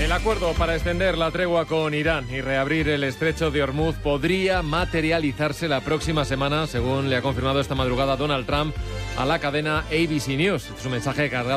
El acuerdo para extender la tregua con Irán y reabrir el estrecho de Hormuz podría materializarse la próxima semana, según le ha confirmado esta madrugada Donald Trump a la cadena ABC News. Es un mensaje cargado